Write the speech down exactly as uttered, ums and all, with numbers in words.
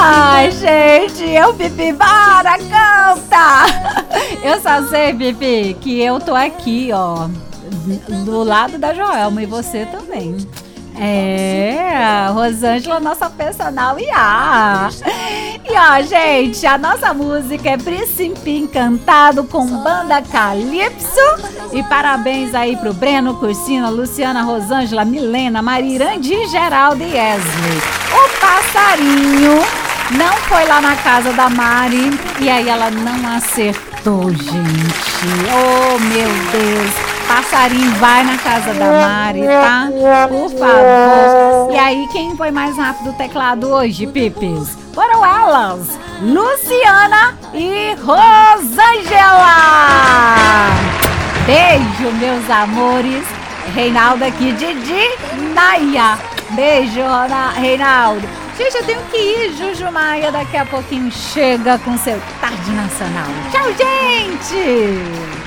Ai, gente, eu, Pipi, bora, canta! Eu só sei, Pipi, que eu tô aqui, ó, do lado da Joelma e você também. É, a Rosângela, nossa personal I A. E ó, gente, a nossa música é Príncipe Encantado com Banda Calypso. E parabéns aí pro Breno, Cursina, Luciana, Rosângela, Milena, Marirande, Geraldo e Wesley. O passarinho não foi lá na casa da Mari e aí ela não acertou, gente. Oh, meu Deus. Passarinho, vai na casa da Mari, tá? Por favor. E aí, quem foi mais rápido o teclado hoje, Pipis? Foram elas, Luciana e Rosângela. Beijo, meus amores. Reinaldo aqui, Didi, Naia. Beijo, Reinaldo. Gente, eu tenho que ir. Juju Maia daqui a pouquinho chega com seu Tarde Nacional. Tchau, gente!